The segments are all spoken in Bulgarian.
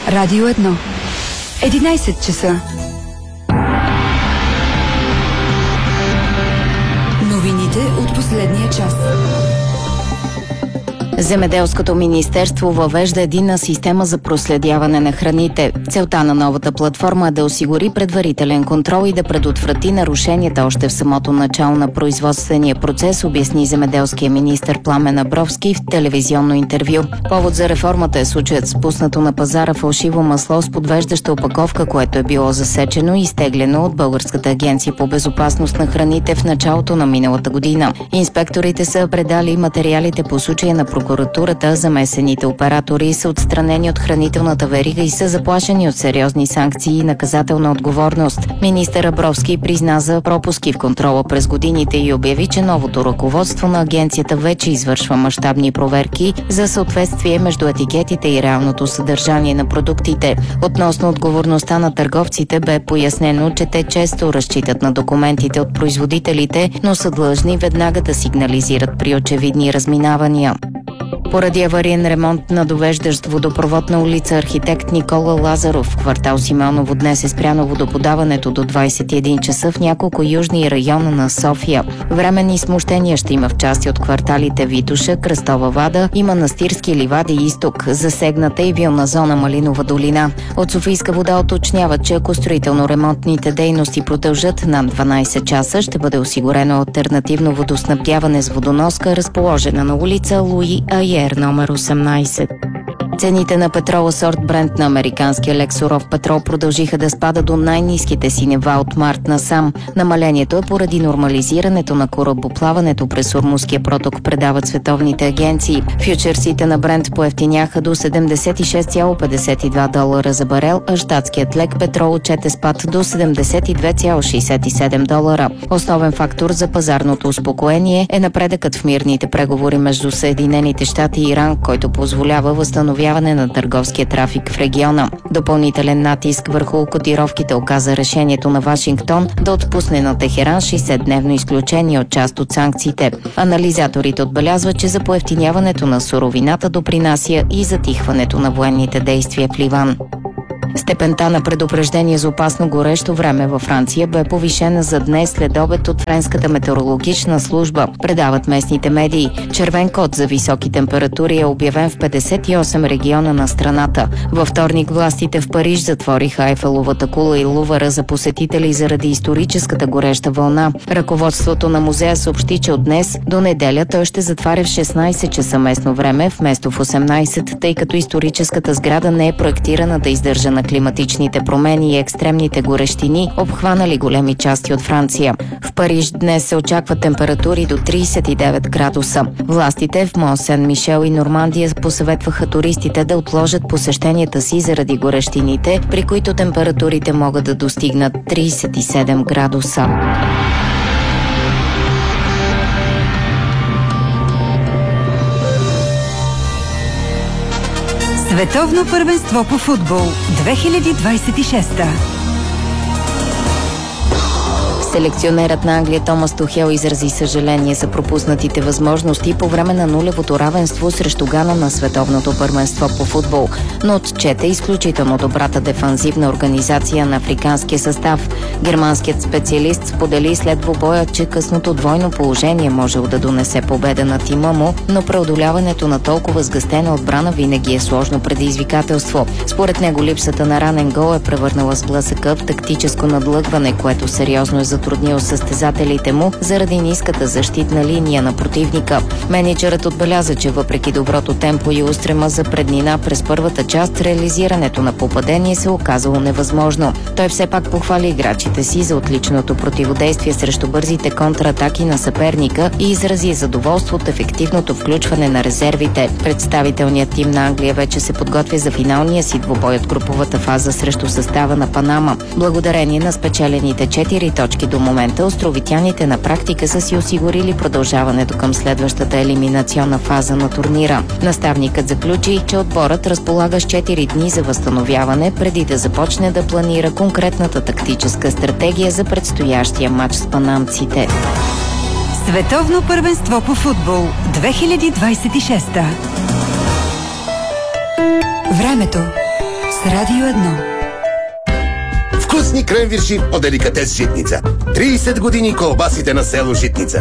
Радио 1. 11 часа. Новините от последния час. Земеделското министерство въвежда единна система за проследяване на храните. Целта на новата платформа е да осигури предварителен контрол и да предотврати нарушенията още в самото начало на производствения процес, обясни земеделския министър Пламен Абровски в телевизионно интервю. Повод за реформата е случаят с пуснато на пазара фалшиво масло с подвеждаща опаковка, което е било засечено и изтеглено от Българската агенция по безопасност на храните в началото на миналата година. Инспекторите са предали материалите по случая на прокуратурата, замесените оператори са отстранени от хранителната верига и са заплашени от сериозни санкции и наказателна отговорност. Министър Абровски призна за пропуски в контрола през годините и обяви, че новото ръководство на агенцията вече извършва мащабни проверки за съответствие между етикетите и реалното съдържание на продуктите. Относно отговорността на търговците бе пояснено, че те често разчитат на документите от производителите, но са длъжни веднага да сигнализират при очевидни разминавания. Поради авариен ремонт на довеждащ водопровод на улица Архитект Никола Лазаров в квартал Симеоново днес е спряно водоподаването до 21 часа в няколко южни района на София. Временни смущения ще има в части от кварталите Витоша, Кръстова вада и Манастирски ливади изток. Засегната и вилна зона Малинова долина. От Софийска вода уточняват, че ако строително-ремонтните дейности продължат над 12 часа, ще бъде осигурено алтернативно водоснабдяване с водоноска, разположена на улица Луи Айер номер 18. Цените на петрола сорт Брент на американския лек суров петрол продължиха да спадат до най-ниските си нива от март насам. Намалението е поради нормализирането на корабоплаването през Ормузския проток, предават световните агенции. Фючерсите на Брент поевтиняха до $76,52 за барел, а щатският лек петрол отчете спад до $72,67. Основен фактор за пазарното успокоение е напредъкът в мирните преговори между Съединените щати и Иран, който позволява възстановяване на търговския трафик в региона. Допълнителен натиск върху котировките оказа решението на Вашингтон да отпусне на Техеран 60-дневно изключение от част от санкциите. Анализаторите отбелязват, че за поевтиняването на суровината допринася и затихването на военните действия в Ливан. Степента на предупреждение за опасно горещо време във Франция бе повишена за днес след обед от френската метеорологична служба, предават местните медии. Червен код за високи температури е обявен в 58 региона на страната. Във вторник властите в Париж затвориха Айфеловата кула и Лувъра за посетители заради историческата гореща вълна. Ръководството на музея съобщи, че от днес до неделя той ще затваря в 16 часа местно време, вместо в 18, тъй като историческата сграда не е проектирана да издържа на климатичните промени и екстремните горещини, обхванали големи части от Франция. В Париж днес се очакват температури до 39 градуса. Властите в Мон-Сен-Мишел и Нормандия посъветваха туристите да отложат посещенията си заради горещините, при които температурите могат да достигнат 37 градуса. Световно първенство по футбол 2026. Селекционерът на Англия Томас Тухел изрази съжаление за пропуснатите възможности по време на нулевото равенство срещу Гана на световното първенство по футбол, но отчете изключително добрата дефанзивна организация на африканския състав. Германският специалист сподели след двубоя, че късното двойно положение можело да донесе победа на тима му, но преодоляването на толкова сгъстена отбрана винаги е сложно предизвикателство. Според него липсата на ранен гол е превърнала сблъсъка в тактическо надлъгване, което сериозно е затруднил състезателите му заради ниската защитна линия на противника. Менеджерът отбеляза, че въпреки доброто темпо и устрема за преднина през първата част, реализирането на попадение се оказало невъзможно. Той все пак похвали играчите си за отличното противодействие срещу бързите контратаки на съперника и изрази задоволство от ефективното включване на резервите. Представителният тим на Англия вече се подготвя за финалния си двубой от груповата фаза срещу състава на Панама. Благодарение на спечелените 4 точки до момента, островитяните на практика са си осигурили продължаването към следващата елиминационна фаза на турнира. Наставникът заключи, че отборът разполага с 4 дни за възстановяване, преди да започне да планира конкретната тактическа стратегия за предстоящия матч с панамците. Световно първенство по футбол 2026. Времето. с Радио 1. Вкусни кренвирши от деликатес Житница. 30 години колбасите на село Житница.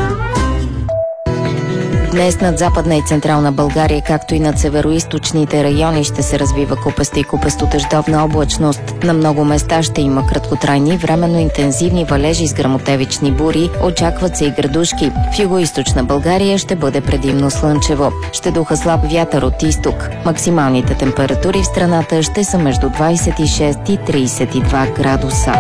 Днес над Западна и Централна България, както и над североизточните райони ще се развива купеста и купестодъждовна облачност. На много места ще има краткотрайни, временно интензивни валежи с гръмотевични бури. Очакват се и градушки. В югоизточна България ще бъде предимно слънчево. Ще духа слаб вятър от изток. Максималните температури в страната ще са между 26 и 32 градуса.